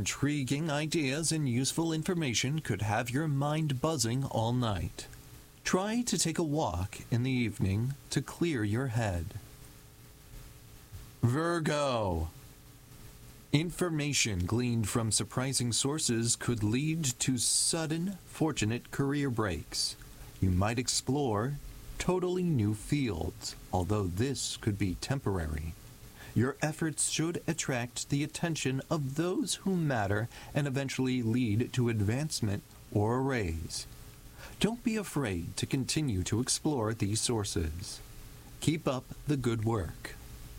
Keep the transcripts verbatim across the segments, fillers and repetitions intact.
Intriguing ideas and useful information could have your mind buzzing all night. Try to take a walk in the evening to clear your head. Virgo. Information gleaned from surprising sources could lead to sudden, fortunate career breaks. You might explore totally new fields, although this could be temporary. Your efforts should attract the attention of those who matter and eventually lead to advancement or a raise. Don't be afraid to continue to explore these sources. Keep up the good work.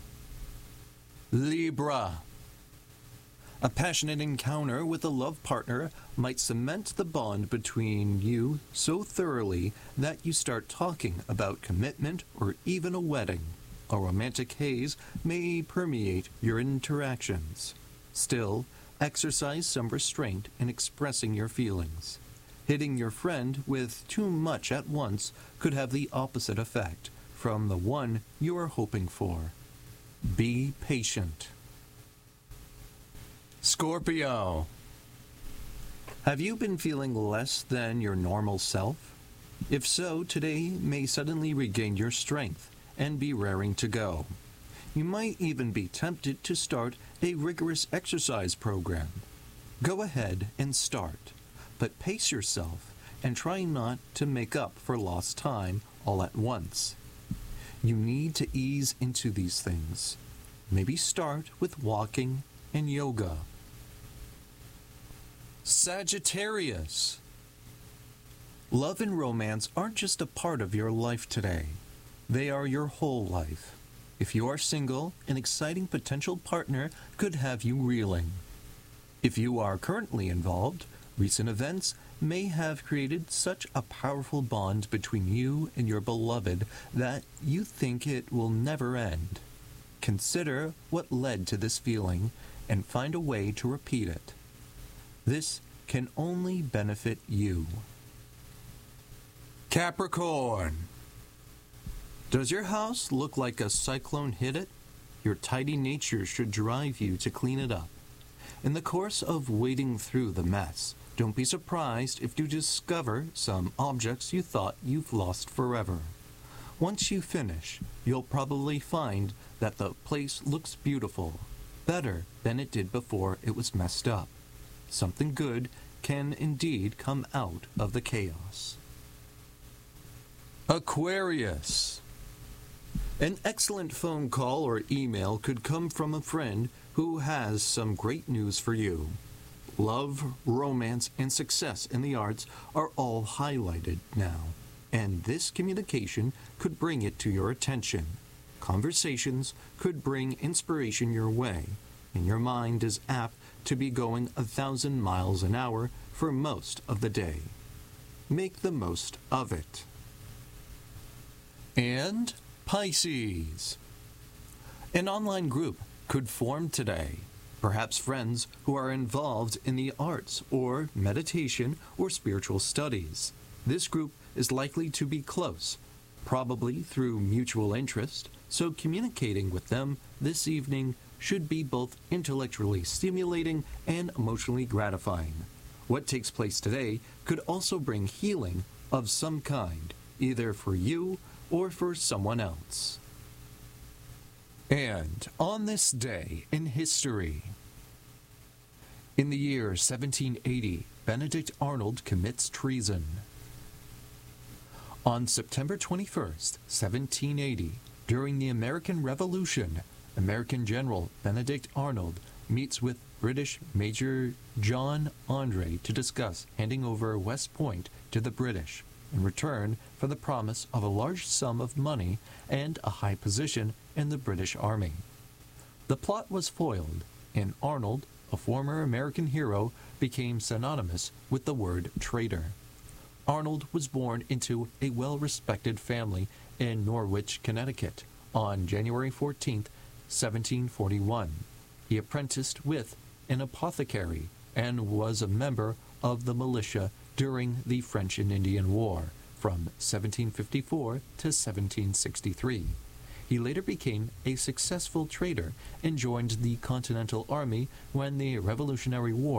Libra. A passionate encounter with a love partner might cement the bond between you so thoroughly that you start talking about commitment or even a wedding. A romantic haze may permeate your interactions. Still, exercise some restraint in expressing your feelings. Hitting your friend with too much at once could have the opposite effect from the one you are hoping for. Be patient. Scorpio. Have you been feeling less than your normal self? If so, today may suddenly regain your strength and be raring to go. You might even be tempted to start a rigorous exercise program. Go ahead and start, but pace yourself and try not to make up for lost time all at once. You need to ease into these things. Maybe start with walking and yoga. Sagittarius. Love and romance aren't just a part of your life today. They are your whole life. If you are single, an exciting potential partner could have you reeling. If you are currently involved, recent events may have created such a powerful bond between you and your beloved that you think it will never end. Consider what led to this feeling and find a way to repeat it. This can only benefit you. Capricorn. Does your house look like a cyclone hit it? Your tidy nature should drive you to clean it up. In the course of wading through the mess, don't be surprised if you discover some objects you thought you've lost forever. Once you finish, you'll probably find that the place looks beautiful, better than it did before it was messed up. Something good can indeed come out of the chaos. Aquarius. An excellent phone call or email could come from a friend who has some great news for you. Love, romance, and success in the arts are all highlighted now, and this communication could bring it to your attention. Conversations could bring inspiration your way, and your mind is apt to be going a thousand miles an hour for most of the day. Make the most of it. And Pisces. An online group could form today. Perhaps friends who are involved in the arts or meditation or spiritual studies. This group is likely to be close, probably through mutual interest, so communicating with them this evening should be both intellectually stimulating and emotionally gratifying. What takes place today could also bring healing of some kind, either for you or for someone else. And on this day in history, in the year seventeen eighty, Benedict Arnold commits treason. On September twenty-first, seventeen eighty, during the American Revolution, American General Benedict Arnold meets with British Major John Andre to discuss handing over West Point to the British in return for the promise of a large sum of money and a high position in the British Army. The plot was foiled, and Arnold, a former American hero, became synonymous with the word traitor. Arnold was born into a well-respected family in Norwich, Connecticut, on January fourteenth, seventeen forty-one. He apprenticed with an apothecary and was a member of the militia during the French and Indian War from seventeen fifty-four to seventeen sixty-three. He later became a successful trader and joined the Continental Army when the Revolutionary War